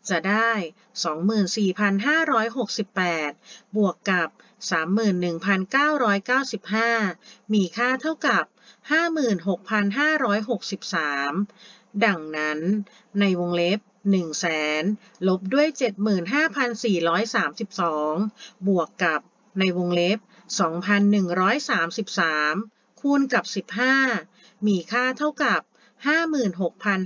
จะได้ 24,568 บวกกับ 31,995 มีค่าเท่ากับ 56,563 ดังนั้นในวงเล็บ 100,000 ลบด้วย 75,432 บวกกับในวงเล็บ 2,133 คูณกับ 15 มีค่าเท่ากับ 56,563